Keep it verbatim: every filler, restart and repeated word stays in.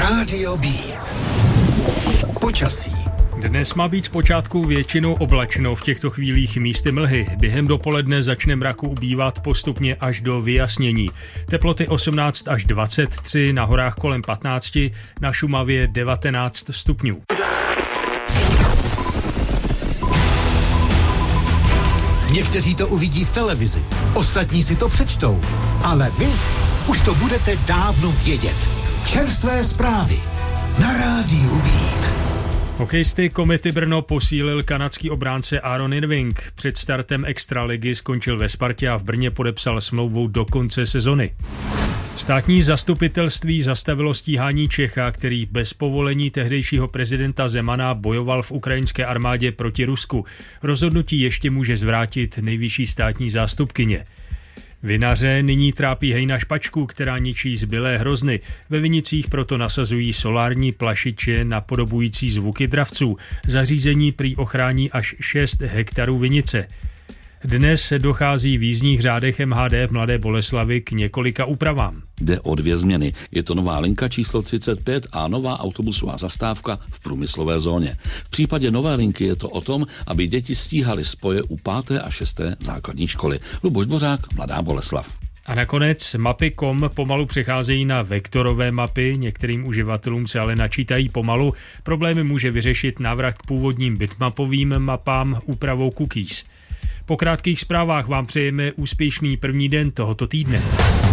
Rádio B. Počasí. Dnes má být zpočátku většinou oblačno, v těchto chvílích místy mlhy. Během dopoledne začne mraku ubývat postupně až do vyjasnění. Teploty osmnáct až dvacet tři, na horách kolem patnáct, na Šumavě devatenáct stupňů. Někteří to uvidí v televizi, ostatní si to přečtou, ale vy už to budete dávno vědět. Čerstvé zprávy na Rádiu Beat. Hokejisty Komety Brno posílil kanadský obránce Aaron Irving. Před startem extraligy skončil ve Spartě a v Brně podepsal smlouvu do konce sezony. Státní zastupitelství zastavilo stíhání Čecha, který bez povolení tehdejšího prezidenta Zemana bojoval v ukrajinské armádě proti Rusku. Rozhodnutí ještě může zvrátit nejvyšší státní zástupkyně. Vinaře nyní trápí hejna špačku, která ničí zbylé hrozny. Ve vinicích proto nasazují solární plašiče napodobující zvuky dravců. Zařízení prý ochrání až šest hektarů vinice. Dnes dochází v jízdních řádech M H D v Mladé Boleslavi k několika úpravám. Jde o dvě změny. Je to nová linka číslo třicet pět a nová autobusová zastávka v průmyslové zóně. V případě nové linky je to o tom, aby děti stíhaly spoje u páté a šesté základní školy. Luboš Dvořák, Mladá Boleslav. A nakonec mapy tečka com pomalu přecházejí na vektorové mapy, některým uživatelům se ale načítají pomalu. Problémy může vyřešit návrat k původním bitmapovým mapám úpravou cookies. Po krátkých zprávách vám přejeme úspěšný první den tohoto týdne.